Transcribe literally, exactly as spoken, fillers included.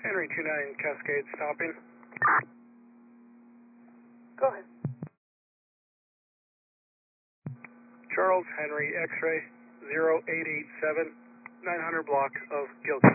Henry two nine Cascade stopping. Go ahead. Charles Henry X-ray zero eight eight seven, nine hundred block of Gilkey.